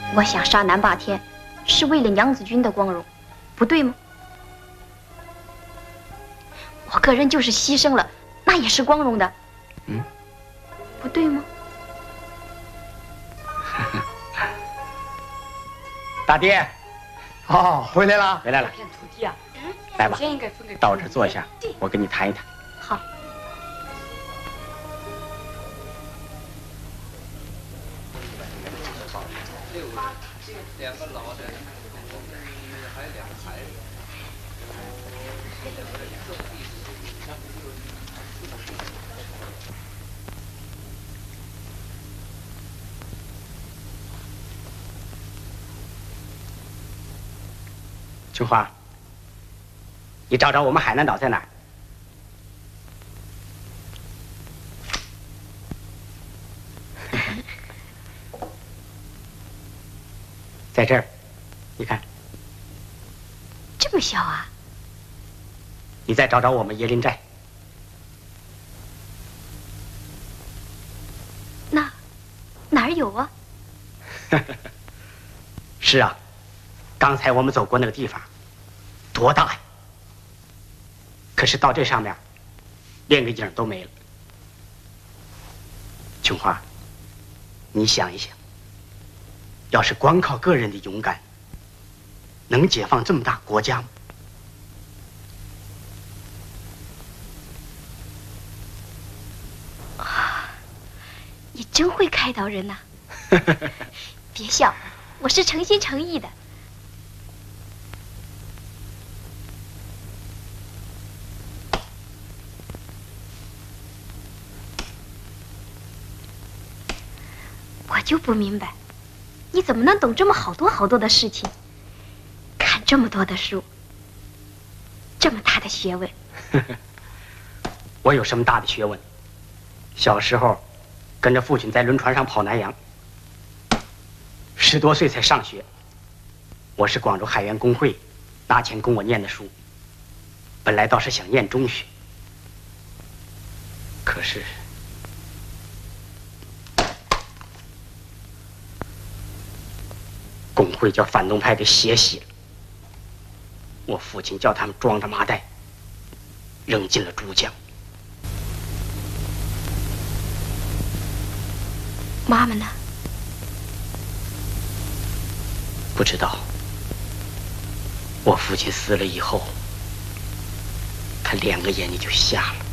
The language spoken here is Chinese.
我想杀南霸天，是为了娘子军的光荣，不对吗？我个人就是牺牲了，那也是光荣的。不对吗？ 大爹， 哦，回来了， 回来了。 土地啊， 来吧，到我这儿坐一下，我跟你谈一谈。 好。 两个老的，还有2个孩子。 春花，你找找我们海南岛在哪儿？在这儿，你看。 这么小啊？ 你再找找我们椰林寨。 那哪儿有啊？ 是啊，刚才我们走过那个地方，多大呀！可是到这上面，连个影都没了。琼花，你想一想，要是光靠个人的勇敢，能解放这么大国家吗？ 啊，你真会开导人呐！别笑，我是诚心诚意的。我就不明白，你怎么能懂这么好多的事情，看这么多的书，这么大的学问。 我有什么大的学问？小时候跟着父亲在轮船上跑南洋，10多岁才上学。我是广州海员工会拿钱供我念的书，本来倒是想念中学，可是工会叫反动派给血洗了，我父亲叫他们装着麻袋扔进了珠江。 妈妈呢？ 不知道。我父亲死了以后，他2个眼睛就瞎了。